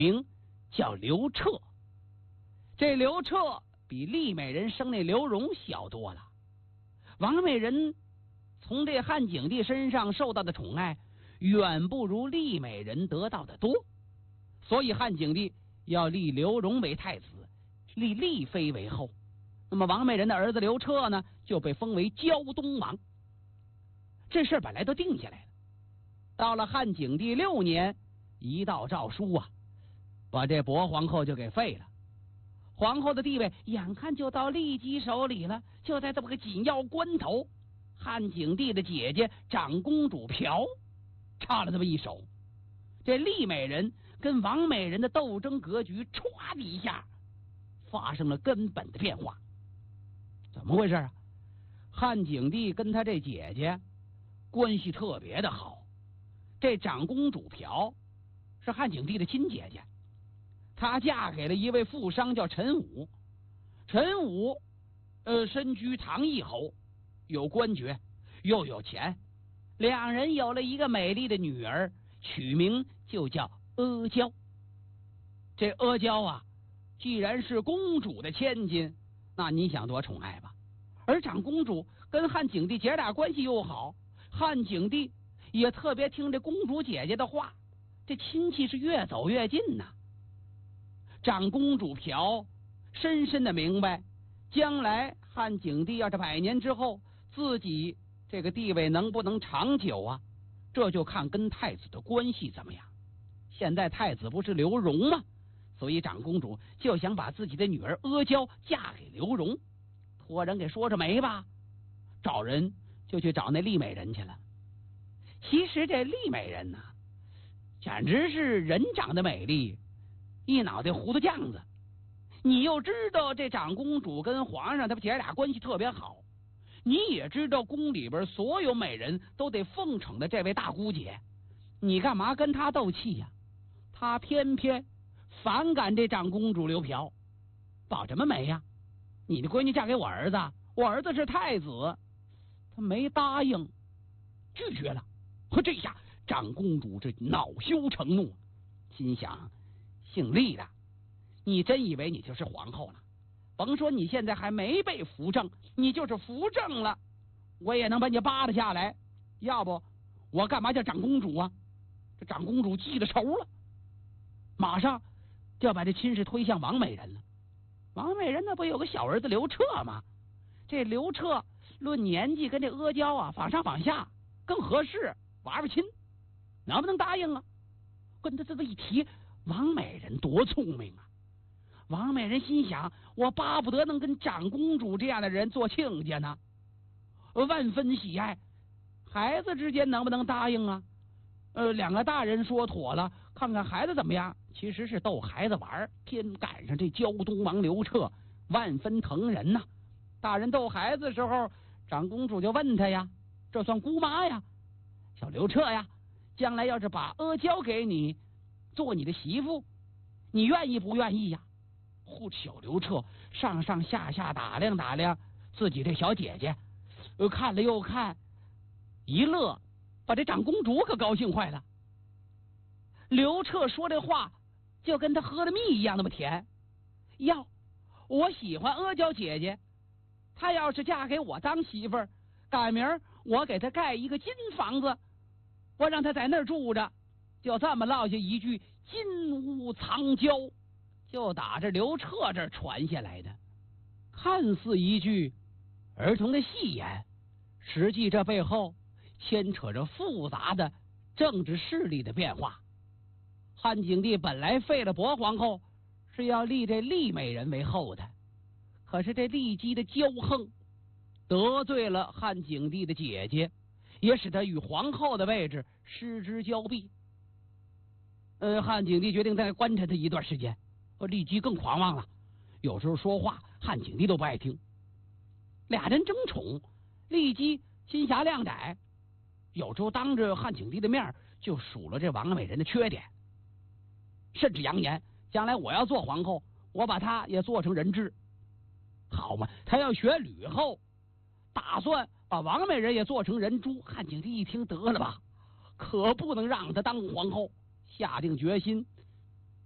名叫刘彻。这刘彻比丽美人生那刘荣小多了。王美人从这汉景帝身上受到的宠爱远不如丽美人得到的多，所以汉景帝要立刘荣为太子，立丽妃为后。那么王美人的儿子刘彻呢，就被封为胶东王。这事本来都定下来了。到了汉景帝6年，一道诏书啊，把这薄皇后就给废了。皇后的地位眼看就到骊姬手里了，就在这么个紧要关头，汉景帝的姐姐长公主朴差了这么一手。这丽美人跟王美人的斗争格局歘的一下发生了根本的变化。怎么回事啊？汉景帝跟他这姐姐关系特别的好。这长公主朴是汉景帝的亲姐姐，她嫁给了一位富商叫陈武。陈武身居唐义侯，有官爵又有钱，两人有了一个美丽的女儿，取名就叫阿娇。这阿娇啊，既然是公主的千金，那你想多宠爱吧。而长公主跟汉景帝姐俩关系又好，汉景帝也特别听这公主姐姐的话，这亲戚是越走越近呐。长公主朴深深的明白，将来汉景帝要是100年之后，自己这个地位能不能长久啊？这就看跟太子的关系怎么样。现在太子不是刘荣吗？所以长公主就想把自己的女儿阿娇嫁给刘荣，托人给说着媒吧，找人就去找那丽美人去了。其实这丽美人呢，简直是人长得美丽，一脑袋糊涂酱子。你又知道这长公主跟皇上他们姐俩关系特别好，你也知道宫里边所有美人都得奉承的这位大姑姐，你干嘛跟她斗气呀？她偏偏反感这长公主刘朴，保什么媒呀？你的闺女嫁给我儿子，我儿子是太子，他没答应，拒绝了。这下长公主这恼羞成怒，心想姓厉的，你真以为你就是皇后了？甭说你现在还没被扶正，你就是扶正了，我也能把你扒拉下来。要不我干嘛叫长公主啊？这长公主记了仇了，马上就要把这亲事推向王美人了。王美人那不有个小儿子刘彻吗？这刘彻论年纪跟这阿娇啊仿上仿下，更合适，玩亲，能不能答应啊？跟他这么一提，王美人多聪明啊！王美人心想，我巴不得能跟长公主这样的人做亲家呢，万分喜爱。孩子之间能不能答应啊？两个大人说妥了，看看孩子怎么样。其实是逗孩子玩，偏赶上这胶东王刘彻万分疼人呐。大人逗孩子的时候，长公主就问他呀，这算姑妈呀？小刘彻呀，将来要是把阿娇给你做你的媳妇，你愿意不愿意呀？小刘彻上上下下打量打量自己这小姐姐，看了又看，一乐，把这长公主可高兴坏了。刘彻说这话就跟他喝了蜜一样那么甜。要我喜欢阿娇姐姐，她要是嫁给我当媳妇儿，赶明儿我给她盖一个金房子，我让她在那儿住着。就这么落下一句金屋藏娇，就打着刘彻这儿传下来的，看似一句儿童的戏言，实际这背后牵扯着复杂的政治势力的变化。汉景帝本来废了薄皇后，是要立这丽美人为后的，可是这骊姬的骄横得罪了汉景帝的姐姐，也使他与皇后的位置失之交臂。汉景帝决定再观察他一段时间。骊姬更狂妄了，有时候说话汉景帝都不爱听。俩人争宠，骊姬心狭量窄，有时候当着汉景帝的面就数了这王美人的缺点，甚至扬言将来我要做皇后，我把她也做成人质。好嘛，他要学吕后，打算把王美人也做成人猪。汉景帝一听，得了吧，可不能让她当皇后，下定决心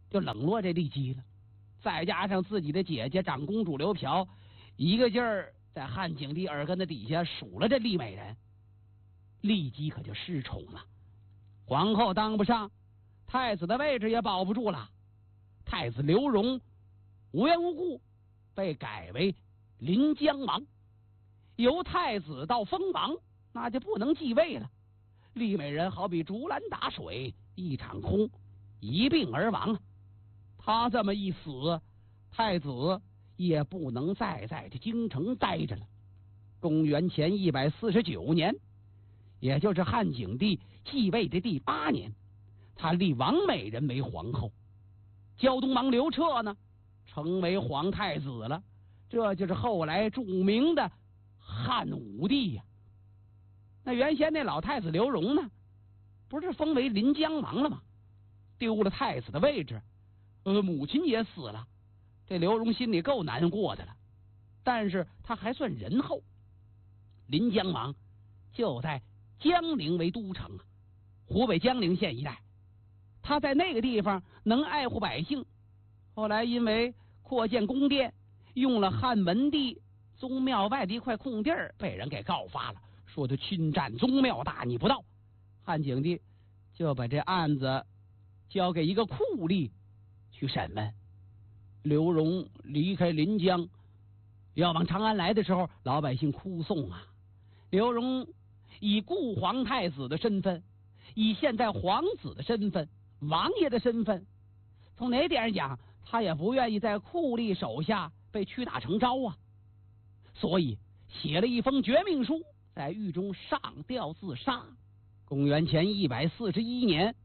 就冷落这骊姬了。再加上自己的姐姐长公主刘嫖一个劲儿在汉景帝耳根子底下数了这丽美人，骊姬可就失宠了，皇后当不上，太子的位置也保不住了。太子刘荣无缘无故被改为临江王，由太子到封王，那就不能继位了。丽美人好比竹篮打水，一场空，一病而亡。他这么一死，太子也不能再在这京城待着了。公元前149年，也就是汉景帝继位的第8年，他立王美人为皇后，胶东王刘彻呢成为皇太子了。这就是后来著名的汉武帝呀。那原先那老太子刘荣呢，不是封为临江王了吗？丢了太子的位置，母亲也死了，这刘荣心里够难过的了。但是他还算仁厚，临江王就在江陵为都城，湖北江陵县一带，他在那个地方能爱护百姓。后来因为扩建宫殿，用了汉文帝宗庙外的一块空地儿，被人给告发了，说他侵占宗庙大逆不道。汉景帝就把这案子交给一个酷吏去审问。刘荣离开临江要往长安来的时候，老百姓哭颂啊。刘荣以故皇太子的身份，以现在皇子的身份，王爷的身份，从哪点上讲，他也不愿意在酷吏手下被屈打成招啊。所以写了一封绝命书，在狱中上吊自杀。公元前141年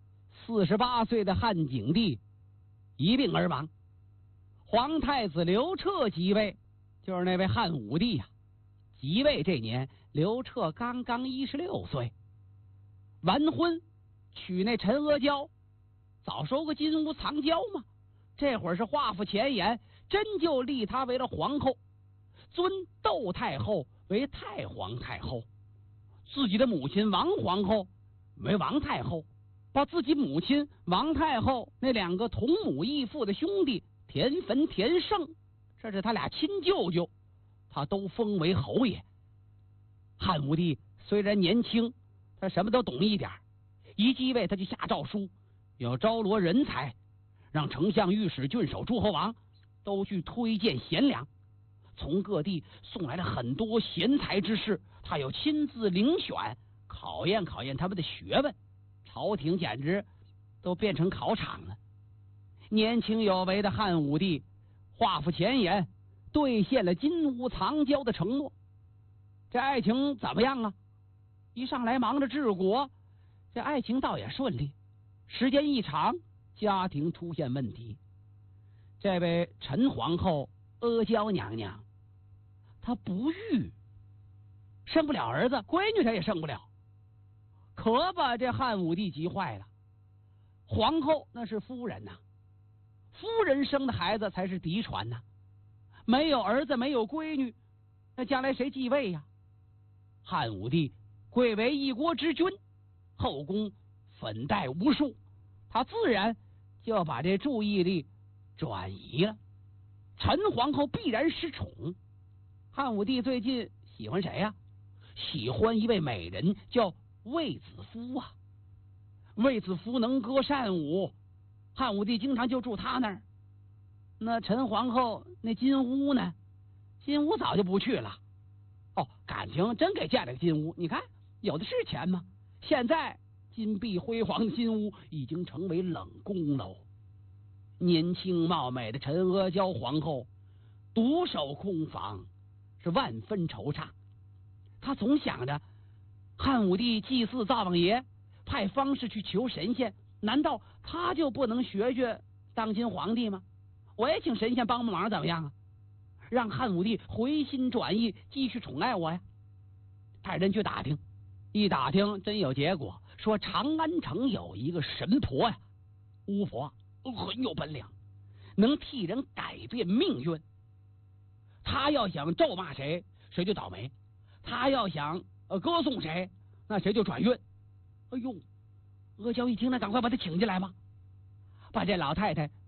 ，48岁的汉景帝一病而亡。皇太子刘彻即位，就是那位汉武帝呀。即位这年，刘彻刚刚16岁，完婚，娶那陈阿娇，早收个金屋藏娇嘛。这会儿是画符前言，真就立她为了皇后，尊窦太后为太皇太后，自己的母亲王皇后为王太后，把自己母亲王太后那2个同母异父的兄弟田汾、田胜，这是他俩亲舅舅，他都封为侯爷。汉武帝虽然年轻，他什么都懂一点，一继位他就下诏书，要招罗人才，让丞相、御史、郡守、诸侯王都去推荐贤良，从各地送来了很多贤才之士，他要亲自遴选，考验考验他们的学问。朝廷简直都变成考场了。年轻有为的汉武帝画符前言，兑现了金屋藏娇的承诺。这爱情怎么样啊？一上来忙着治国，这爱情倒也顺利。时间一长，家庭出现问题。这位陈皇后阿娇娘娘，她不育，生不了儿子，闺女她也生不了，可把这汉武帝急坏了。皇后那是夫人呐，夫人生的孩子才是嫡传呐，没有儿子，没有闺女，那将来谁继位呀？汉武帝贵为一国之君，后宫粉黛无数，他自然就把这注意力转移了。陈皇后必然失宠。汉武帝最近喜欢谁呀？喜欢一位美人，叫卫子夫啊。卫子夫能歌善舞，汉武帝经常就住他那儿。那陈皇后那金屋呢？金屋早就不去了。哦，感情真给建了个金屋，你看有的是钱吗？现在金碧辉煌的金屋已经成为冷宫楼。年轻貌美的陈阿娇皇后独守空房，是万分惆怅。她总想着，汉武帝祭祀灶王爷，派方士去求神仙，难道他就不能学学当今皇帝吗？我也请神仙帮忙怎么样啊？让汉武帝回心转意，继续宠爱我呀。派人去打听，一打听真有结果，说长安城有一个神婆呀，巫婆，很有本领，能替人改变命运。他要想咒骂谁，谁就倒霉；他要想歌颂谁，那谁就转运。哎呦，阿娇一听，那赶快把他请进来吧。 把这老太太